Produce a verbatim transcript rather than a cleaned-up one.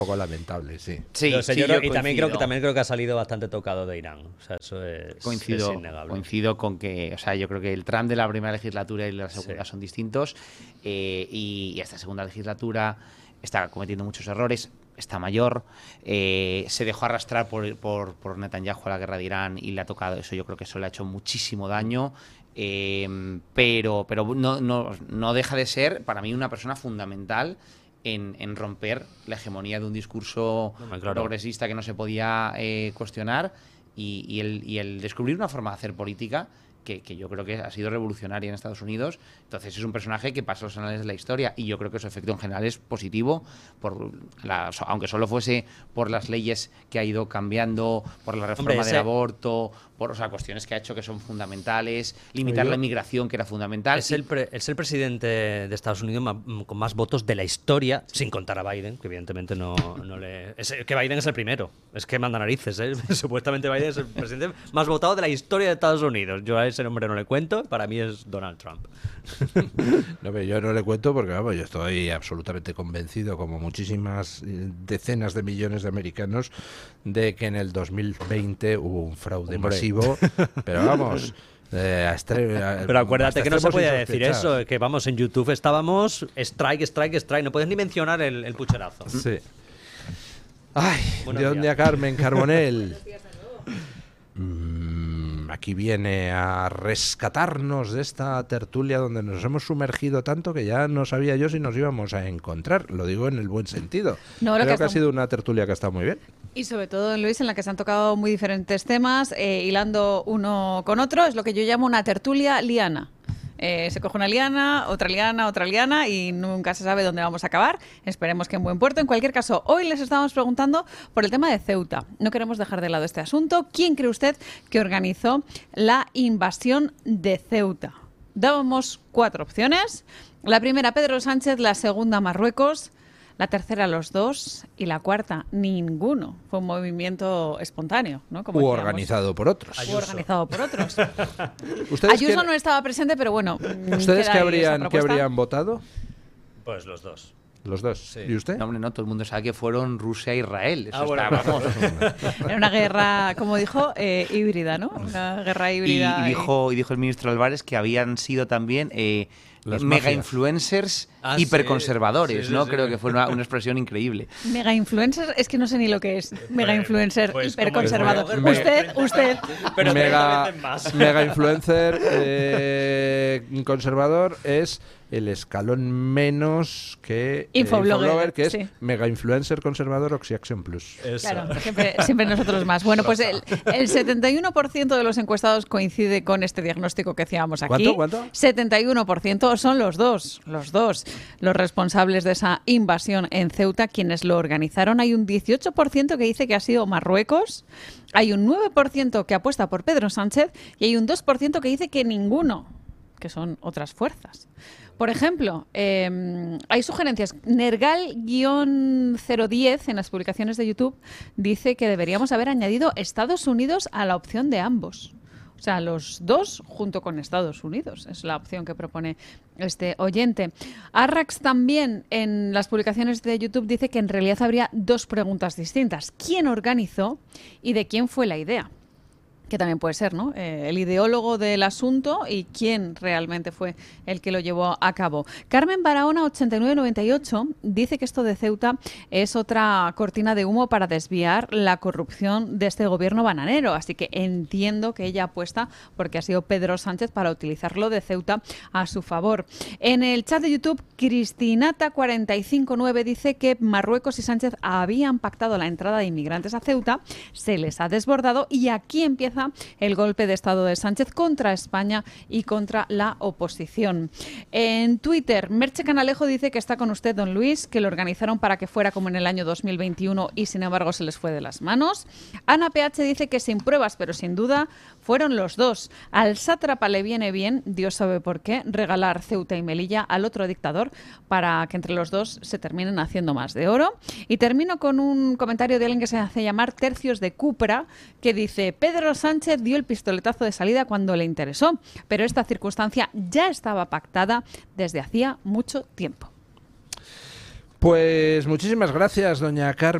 poco lamentable, sí. Sí, Pero, sí, yo yo creo- y también creo, que, coincido. también creo que ha salido bastante tocado de Irán. O sea, eso es, Coincido, es innegable. coincido con que, o sea, yo creo que el Trump de la primera legislatura y la segunda Sí. son distintos, eh, y, y esta segunda legislatura está cometiendo muchos errores, está mayor, eh, se dejó arrastrar por, por, por Netanyahu a la guerra de Irán y le ha tocado eso. Yo creo que eso le ha hecho muchísimo daño, eh, pero, pero no, no, no deja de ser para mí una persona fundamental En, en romper la hegemonía de un discurso No, claro. progresista que no se podía eh, cuestionar y, y, el, y el descubrir una forma de hacer política que, que yo creo que ha sido revolucionaria en Estados Unidos. Entonces es un personaje que pasa los anales de la historia y yo creo que su efecto en general es positivo, por la, aunque solo fuese por las leyes que ha ido cambiando, por la reforma Hombre, ese- del aborto, por, o sea, cuestiones que ha hecho que son fundamentales, limitar Yo- la inmigración, que era fundamental. Es el, pre- es el presidente de Estados Unidos ma- con más votos de la historia, sin contar a Biden, que evidentemente no, no le... Es que Biden es el primero, es que manda narices, ¿eh? Supuestamente Biden es el presidente más votado de la historia de Estados Unidos. Yo a ese nombre no le cuento, para mí es Donald Trump. No, pero yo no le cuento porque, vamos, yo estoy absolutamente convencido, como muchísimas eh, decenas de millones de americanos, de que en el dos mil veinte hubo un fraude Hombre. masivo, pero vamos... eh, a estre- a- Pero acuérdate hasta que no se extremos podía decir insospechados. eso, que vamos, en YouTube estábamos strike, strike, strike, no puedes ni mencionar el, el pucherazo. Sí. Ay, Buenos de dónde días. a Carmen Carbonell. Mm, aquí viene a rescatarnos de esta tertulia donde nos hemos sumergido tanto que ya no sabía yo si nos íbamos a encontrar. Lo digo en el buen sentido. No, lo Creo que que ha está- sido una tertulia que ha estado muy bien. Y sobre todo, Luis, en la que se han tocado muy diferentes temas, eh, hilando uno con otro, es lo que yo llamo una tertulia liana. Eh, se coge una liana, otra liana, otra liana y nunca se sabe dónde vamos a acabar. Esperemos que en buen puerto. En cualquier caso, hoy les estábamos preguntando por el tema de Ceuta. No queremos dejar de lado este asunto. ¿Quién cree usted que organizó la invasión de Ceuta? Dábamos cuatro opciones. La primera, Pedro Sánchez. La segunda, Marruecos. La tercera, los dos. Y la cuarta, ninguno. Fue un movimiento espontáneo, ¿no? Como U decíamos. organizado por otros. U organizado por otros. ¿Ustedes, Ayuso qué, no estaba presente, pero bueno. ¿ustedes queda qué ahí habrían, esa qué propuesta. habrían votado? Pues los dos. Los dos. Sí. ¿Y usted? No, hombre, no, todo el mundo sabe que fueron Rusia e Israel. Eso Ah, bueno, está, vamos. Era una guerra, como dijo, eh, híbrida, ¿no? Una guerra Y, híbrida. y dijo, y dijo el ministro Álvarez que habían sido también eh, Las mega mafias. influencers Ah, sí. hiperconservadores, Sí, sí, ¿no? sí. Creo que fue una, una expresión increíble. Mega influencer, es que no sé ni lo que es. Mega influencer, pues, hiperconservador. ¿cómo es? Usted, usted. Pero mega, treinta veces más. mega influencer eh, conservador es el escalón menos que eh, Infoblogger, que es sí. mega influencer conservador Oxyaction Plus. Eso. Claro, siempre, siempre nosotros más. Bueno, pues el, el setenta y uno por ciento de los encuestados coincide con este diagnóstico que hacíamos aquí. ¿Cuánto, cuánto? setenta y uno por ciento son los dos, los dos, los responsables de esa invasión en Ceuta, quienes lo organizaron. Hay un dieciocho por ciento que dice que ha sido Marruecos, hay un nueve por ciento que apuesta por Pedro Sánchez y hay un dos por ciento que dice que ninguno, que son otras fuerzas. Por ejemplo, eh, hay sugerencias. Nergal cero diez en las publicaciones de YouTube dice que deberíamos haber añadido Estados Unidos a la opción de ambos. O sea, los dos junto con Estados Unidos. Es la opción que propone este oyente. Arrax también en las publicaciones de YouTube dice que en realidad habría dos preguntas distintas. ¿Quién organizó y de quién fue la idea? Que también puede ser, ¿no? Eh, el ideólogo del asunto y quién realmente fue el que lo llevó a cabo. Carmen Barahona, ochenta y nueve noventa y ocho, dice que esto de Ceuta es otra cortina de humo para desviar la corrupción de este gobierno bananero. Así que entiendo que ella apuesta porque ha sido Pedro Sánchez para utilizarlo de Ceuta a su favor. En el chat de YouTube, Cristinata cuarenta y cinco nueve dice que Marruecos y Sánchez habían pactado la entrada de inmigrantes a Ceuta, se les ha desbordado y aquí empieza el golpe de Estado de Sánchez contra España y contra la oposición. En Twitter, Merche Canalejo dice que está con usted, don Luis, que lo organizaron para que fuera como en el año dos mil veintiuno y sin embargo se les fue de las manos. Ana P H dice que sin pruebas, pero sin duda, fueron los dos. Al sátrapa le viene bien, Dios sabe por qué, regalar Ceuta y Melilla al otro dictador para que entre los dos se terminen haciendo más de oro. Y termino con un comentario de alguien que se hace llamar Tercios de Cupra, que dice: Pedro Sánchez dio el pistoletazo de salida cuando le interesó, pero esta circunstancia ya estaba pactada desde hacía mucho tiempo. Pues muchísimas gracias, doña Carmen.